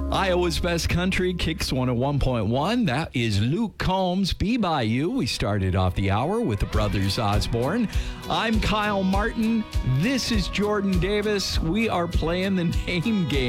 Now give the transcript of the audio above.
Iowa's Best Country, Kicks 101.1. That is Luke Combs, Be By You. We started off the hour with the Brothers Osborne. I'm Kyle Martin. This is Jordan Davis. We are playing the name game.